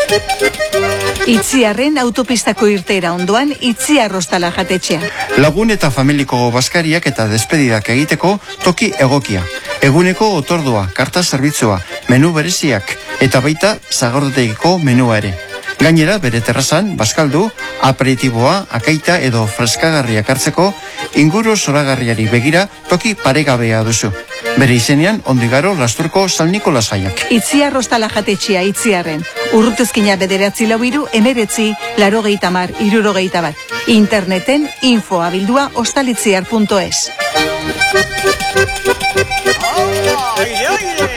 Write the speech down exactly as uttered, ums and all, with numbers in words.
Itziarren autopistako irteera ondoan Itziar Ostala jatetxea. Lagun eta familiko bazkariak eta despedidak egiteko toki egokia. Eguneko otordua, karta zerbitzua, menu bereziak eta baita zagordotegiko menua ere. Gainera, bere terrazan, bazkaldu, aperitiboa, akaita edo freskagarriak hartzeko, inguru zoragarriari begira toki paregabea duzu. Bere izenean, ondigaro lasturko San Nikolasaiak. Itziar Ostala jatetxea Itziarren. Urrutezkina bederatzi lau hiru, emeretzi, larogeita mar, hirurogeita bat. Interneten info abildua ostalitziar punto es.